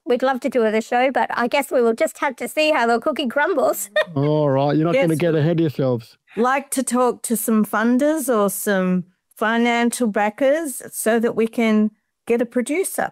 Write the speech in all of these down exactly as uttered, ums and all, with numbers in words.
we'd love to do the show, but I guess we will just have to see how the cookie crumbles. All right. You're not Yes. going to get ahead of yourselves. Like to talk to some funders or some financial backers so that we can get a producer.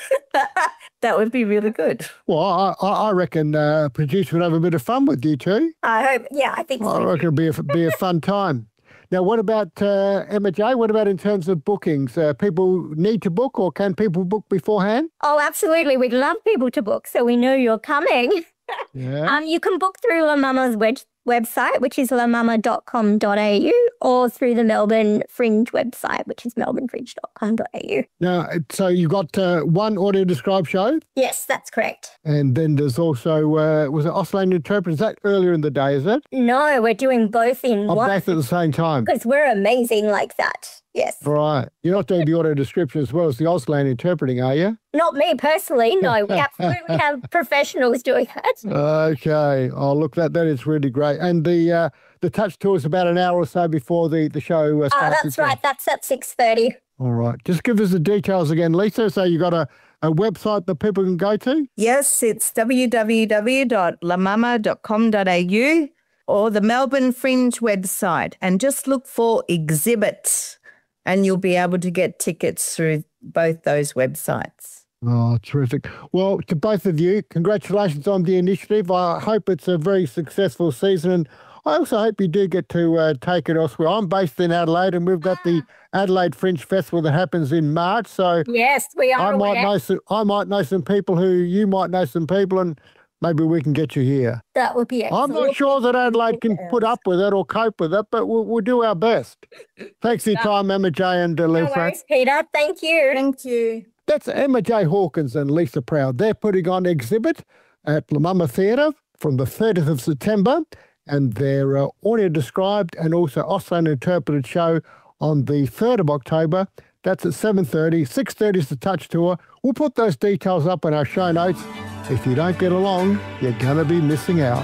That would be really good. Well, I, I I reckon uh, producer would have a bit of fun with you too. I hope, yeah, I think I so. reckon it'll be a, be a fun time. Now, what about uh, Emma J? What about in terms of bookings? Uh, people need to book, or can people book beforehand? Oh, absolutely. We'd love people to book so we know you're coming. Yeah. Um, you can book through La Mama's web- website, which is la mama dot com dot a u, or through the Melbourne Fringe website, which is melbourne fringe dot com dot a u. Now, so you've got uh, one audio described show, Yes, that's correct. and then there's also, uh, was it Australian Interpreter? Is that earlier in the day, is it? No, we're doing both in Oh, one both at the same time. because we're amazing like that. Yes. Right. You're not doing the audio description as well as the Auslan interpreting, are you? Not me personally. No, we absolutely have professionals doing that. Okay. Oh, look, that that is really great. And the uh, the touch tour is about an hour or so before the, the show uh, Oh, starts. that's right. That's at six thirty. All right. Just give us the details again, Lisa. So you got a, a website that people can go to? Yes, it's w w w dot la mama dot com dot a u or the Melbourne Fringe website, and just look for exhibits and you'll be able to get tickets through both those websites. Oh, terrific. Well, to both of you, congratulations on the initiative. I hope it's a very successful season, and I also hope you do get to uh, take it elsewhere. I'm based in Adelaide, and we've got the Adelaide Fringe Festival that happens in March, so Yes, we are I might aware. know some, I might know some people who you might know some people, and maybe we can get you here. That would be I'm excellent. not sure that Adelaide can put up with it or cope with it, but we'll, we'll do our best. Thanks for your time, Emma J and uh, No Lisa. worries, Peter. Thank you. Thank you. That's Emma J Hawkins and Lisa Proud. They're putting on an exhibit at La Mama Theatre from the thirtieth of September, and their uh, audio described and also Australian interpreted show on the third of October. That's at seven thirty. six thirty is the touch tour. We'll put those details up in our show notes. If you don't get along, you're going to be missing out.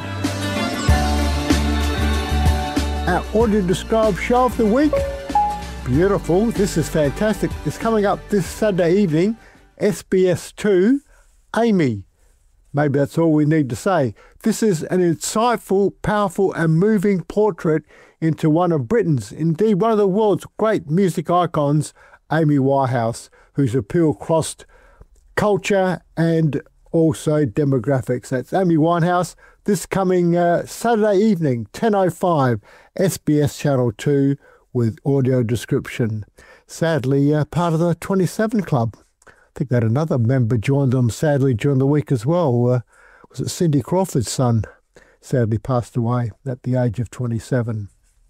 Our audio described show of the week. Beautiful. This is fantastic. It's coming up this Saturday evening, S B S two, Amy. Maybe that's all we need to say. This is an insightful, powerful and moving portrait into one of Britain's, indeed one of the world's great music icons, Amy Winehouse, whose appeal crossed culture and also demographics. That's Amy Winehouse this coming uh, Saturday evening, ten oh five, S B S Channel two, with audio description. Sadly, uh, part of the twenty-seven Club. I think that another member joined them sadly during the week as well. Uh, was it Cindy Crawford's son? Sadly passed away at the age of twenty-seven.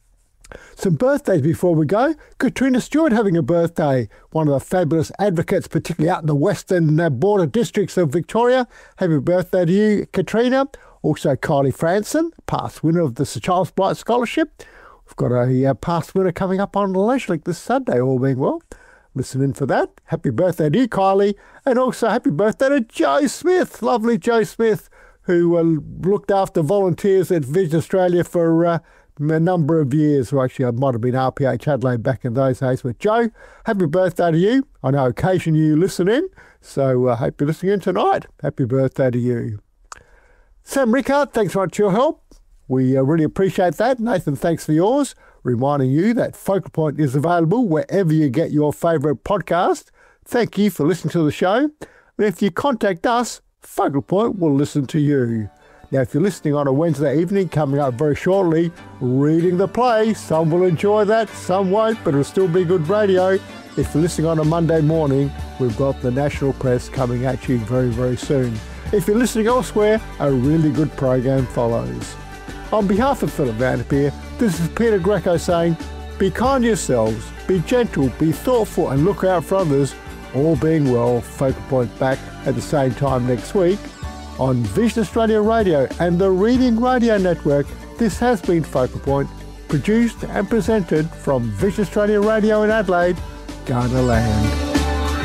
Some birthdays before we go. Katrina Stewart having a birthday. One of the fabulous advocates, particularly out in the western uh, border districts of Victoria. Happy birthday to you, Katrina. Also Kylie Franson, past winner of the Sir Charles Bright Scholarship. We've got a uh, past winner coming up on Leisure Link this Sunday, all being well. Listen in for that. Happy birthday to you, Kylie. And also happy birthday to Joe Smith, lovely Joe Smith, who uh, looked after volunteers at Vision Australia for uh, a number of years. Well, actually, I might have been R P H Adelaide back in those days. But Joe, happy birthday to you. I know occasionally you listen in, so I uh, hope you're listening in tonight. Happy birthday to you. Sam Rickard, thanks very much for your help. We uh, really appreciate that. Nathan, thanks for yours. Reminding you that Focal Point is available wherever you get your favourite podcast. Thank you for listening to the show. And if you contact us, Focal Point will listen to you. Now, if you're listening on a Wednesday evening, coming up very shortly, reading the play, some will enjoy that, some won't, but it'll still be good radio. If you're listening on a Monday morning, we've got the National Press coming at you very, very soon. If you're listening elsewhere, a really good program follows. On behalf of Philip Vanderpeer, this is Peter Greco saying, be kind to yourselves, be gentle, be thoughtful and look out for others. All being well, Focal Point back at the same time next week on Vision Australia Radio and the Reading Radio Network. This has been Focal Point, produced and presented from Vision Australia Radio in Adelaide, Ghana Land.